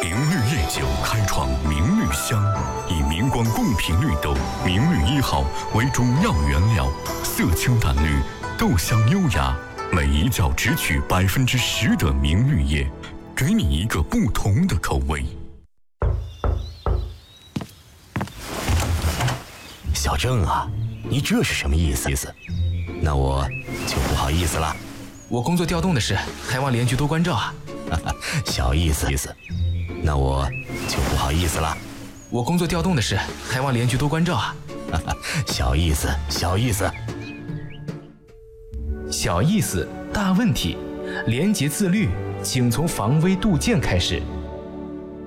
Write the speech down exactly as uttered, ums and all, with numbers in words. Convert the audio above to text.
明绿夜酒开创明绿香，以明光贡品绿豆明绿一号为主要原料，色清淡绿，豆香优雅，每一角只取百分之十的明绿叶，给你一个不同的口味。 小郑啊，你这是什么意思？意思？那我就不好意思了。 我工作调动的事，还望连局多关照啊。 小意思意思，那我就不好意思了。 我工作调动的事，还望连局多关照啊。 小意思小意思， 小意思大问题。廉洁自律，请从防微杜渐开始。